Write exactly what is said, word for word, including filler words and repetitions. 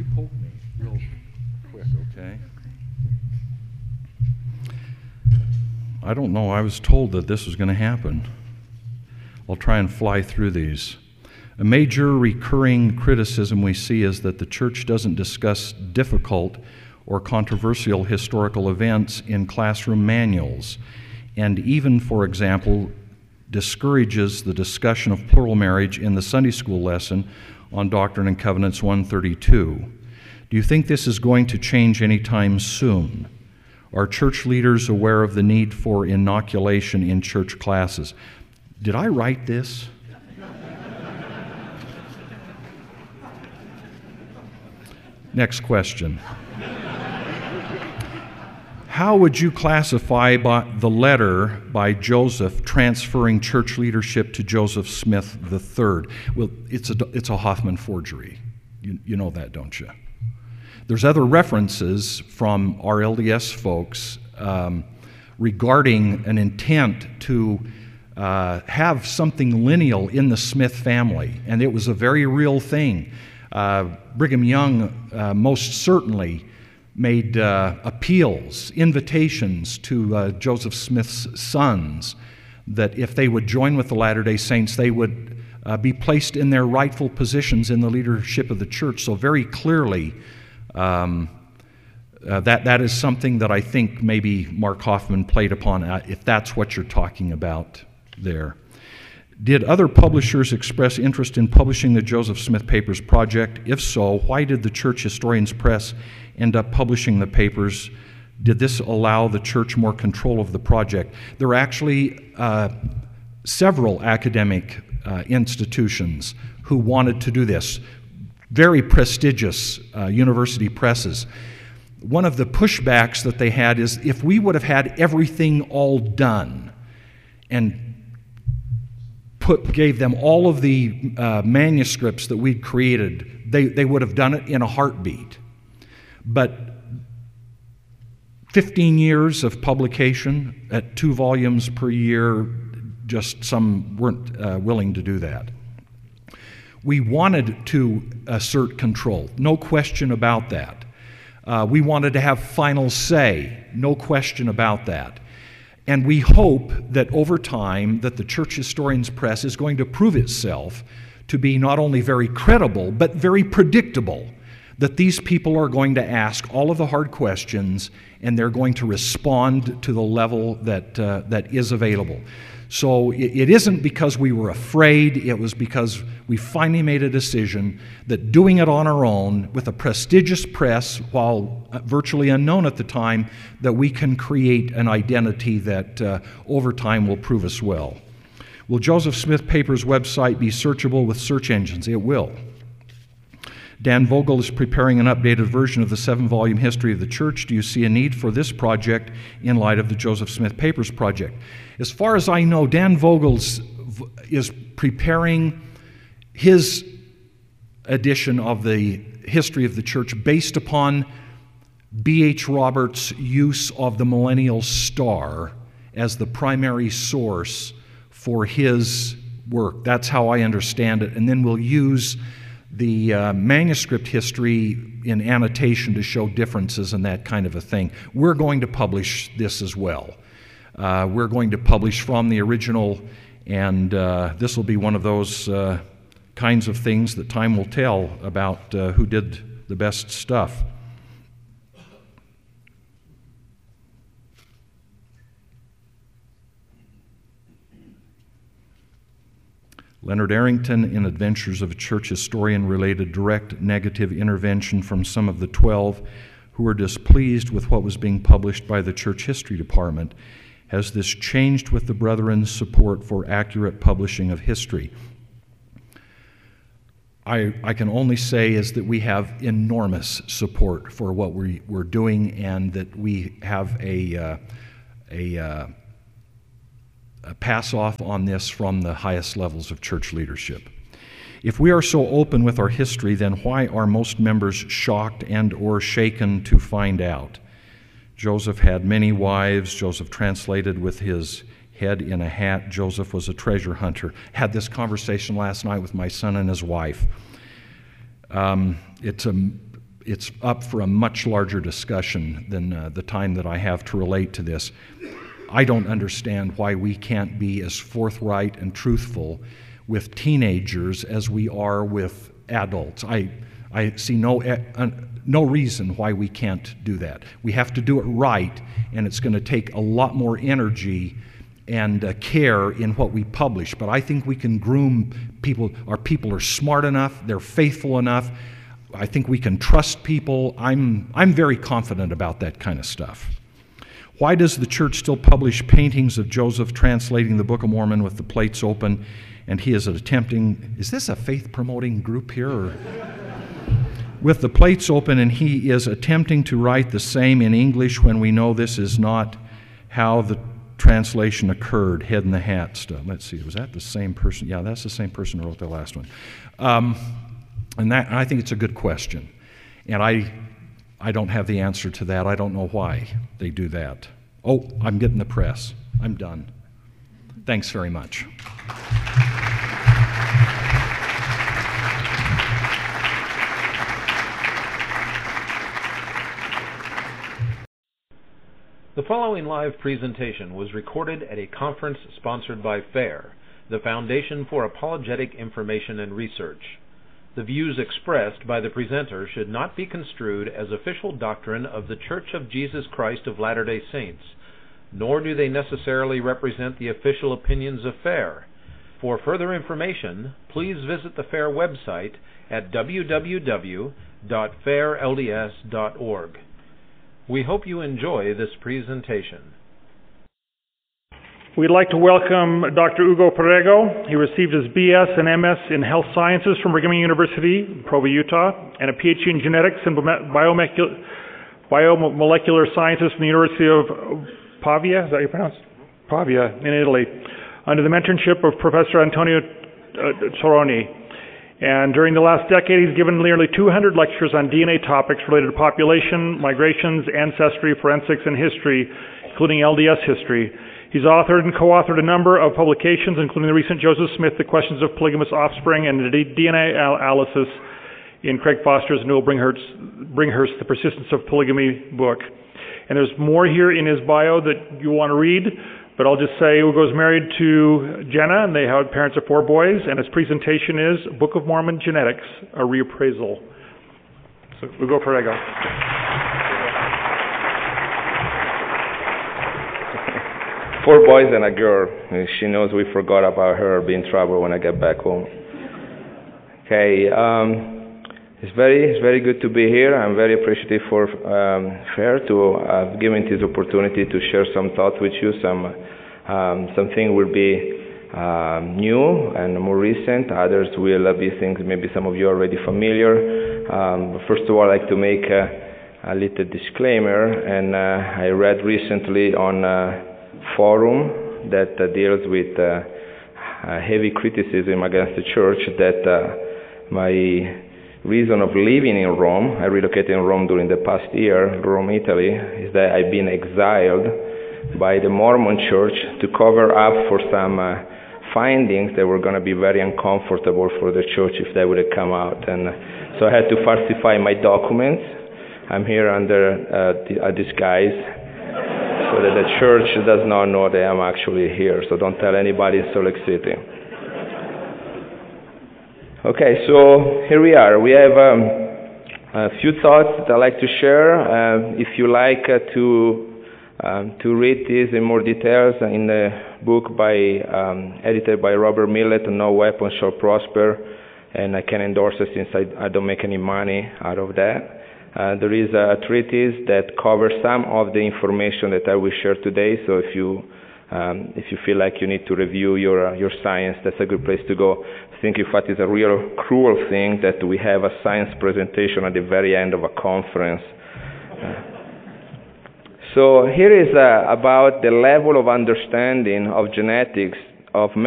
you poke me real quick, okay? I don't know. I was told that this was going to happen. I'll try and fly through these. A major recurring criticism we see is that the church doesn't discuss difficult or controversial historical events in classroom manuals, and even, for example, discourages the discussion of plural marriage in the Sunday school lesson on Doctrine and Covenants one thirty-two. Do you think this is going to change anytime soon? Are church leaders aware of the need for inoculation in church classes? Did I write this? Next question. How would you classify by the letter by Joseph transferring church leadership to Joseph Smith the third? Well, it's a, it's a Hoffman forgery. You, you know that, don't you? There's other references from our L D S folks um, regarding an intent to uh, have something lineal in the Smith family, and it was a very real thing. Uh, Brigham Young uh, most certainly made uh, appeals, invitations to uh, Joseph Smith's sons that if they would join with the Latter-day Saints, they would uh, be placed in their rightful positions in the leadership of the church. So very clearly, um, uh, that, that is something that I think maybe Mark Hoffman played upon, uh, if that's what you're talking about there. Did other publishers express interest in publishing the Joseph Smith Papers project? If so, why did the Church Historians Press end up publishing the papers? Did this allow the church more control of the project? There are actually uh, several academic uh, institutions who wanted to do this, very prestigious uh, university presses. One of the pushbacks that they had is if we would have had everything all done and Put, gave them all of the uh, manuscripts that we'd created, they, they would have done it in a heartbeat. But fifteen years of publication at two volumes per year, just some weren't uh, willing to do that. We wanted to assert control, no question about that. Uh, we wanted to have final say, no question about that. And we hope that over time that the Church Historians Press is going to prove itself to be not only very credible, but very predictable, that these people are going to ask all of the hard questions and they're going to respond to the level that, uh, that is available. So it, it isn't because we were afraid, it was because we finally made a decision that doing it on our own with a prestigious press, while virtually unknown at the time, that we can create an identity that uh, over time will prove us well. Will Joseph Smith Papers website be searchable with search engines? It will. Dan Vogel is preparing an updated version of the seven-volume history of the church. Do you see a need for this project in light of the Joseph Smith Papers project? As far as I know, Dan Vogel is preparing his edition of the history of the church based upon B H Roberts' use of the Millennial Star as the primary source for his work. That's how I understand it. And then we'll use the uh, manuscript history in annotation to show differences and that kind of a thing. We're going to publish this as well. Uh, we're going to publish from the original, and uh, this will be one of those uh, kinds of things that time will tell about uh, who did the best stuff. Leonard Arrington, in Adventures of a Church Historian, related direct negative intervention from some of the twelve who were displeased with what was being published by the Church History Department. Has this changed with the Brethren's support for accurate publishing of history? I, I can only say is that we have enormous support for what we, we're doing, and that we have a, uh, a uh, A pass off on this from the highest levels of church leadership. If we are so open with our history, then why are most members shocked and or shaken to find out? Joseph had many wives. Joseph translated with his head in a hat. Joseph was a treasure hunter. Had this conversation last night with my son and his wife. Um, it's a it's up for a much larger discussion than uh, the time that I have to relate to this. I don't understand why we can't be as forthright and truthful with teenagers as we are with adults. I, I see no, uh, no reason why we can't do that. We have to do it right, and it's going to take a lot more energy and uh, care in what we publish. But I think we can groom people. Our people are smart enough, they're faithful enough. I think we can trust people. I'm, I'm very confident about that kind of stuff. Why does the church still publish paintings of Joseph translating the Book of Mormon with the plates open, and he is attempting, is this a faith-promoting group here? Or? With the plates open, and he is attempting to write the same in English when we know this is not how the translation occurred, head in the hat stuff. Let's see, was that the same person? Yeah, that's the same person who wrote the last one. Um, And that, I think it's a good question. And I, I don't have the answer to that. I don't know why they do that. Oh, I'm getting the press. I'm done. Thanks very much. The following live presentation was recorded at a conference sponsored by FAIR, the Foundation for Apologetic Information and Research. The views expressed by the presenter should not be construed as official doctrine of The Church of Jesus Christ of Latter-day Saints, nor do they necessarily represent the official opinions of FAIR. For further information, please visit the FAIR website at w w w dot fair l d s dot org. We hope you enjoy this presentation. We'd like to welcome Doctor Hugo Perego. He received his B S and M S in Health Sciences from Brigham Young University, Provo, Utah, and a P H D in Genetics and Biomolecular Sciences from the University of Pavia, is that how you pronounce it? Pavia, in Italy, under the mentorship of Professor Antonio Toroni. And during the last decade, he's given nearly two hundred lectures on D N A topics related to population, migrations, ancestry, forensics, and history, including L D S history. He's authored and co-authored a number of publications, including the recent Joseph Smith, The Questions of Polygamous Offspring, and the D N A analysis in Craig Foster's Newell Bringhurst, Bringhurst, The Persistence of Polygamy book. And there's more here in his bio that you want to read, but I'll just say Hugo's married to Jenna, and they have parents of four boys, and his presentation is Book of Mormon Genetics, a Reappraisal. So, Hugo Perego. Four boys and a girl. She knows we forgot about her. I'll be in trouble when I get back home. Okay, um, it's very, it's very good to be here. I'm very appreciative for um, FAIR to have given this opportunity to share some thoughts with you. Some, um, something will be um, new and more recent. Others will be things maybe some of you are already familiar. Um, first of all, I'd like to make a, a little disclaimer. And uh, I read recently on Uh, forum that uh, deals with uh, uh, heavy criticism against the church that uh, my reason of living in Rome, I relocated in Rome during the past year, Rome, Italy, is that I've been exiled by the Mormon church to cover up for some uh, findings that were going to be very uncomfortable for the church if they would have come out. And uh, so I had to falsify my documents. I'm here under uh, a disguise, so that the church does not know that I'm actually here. So don't tell anybody in Salt Lake City. Okay, so here we are. We have um, a few thoughts that I'd like to share. Uh, if you like uh, to um, to read this in more details in the book by um, edited by Robert Millett, No Weapon Shall Prosper, and I can endorse it since I, I don't make any money out of that. Uh, there is a treatise that covers some of the information that I will share today. So if you um, if you feel like you need to review your uh, your science, that's a good place to go. I think, in fact, it's a real cruel thing that we have a science presentation at the very end of a conference. Uh, so here is uh, about the level of understanding of genetics of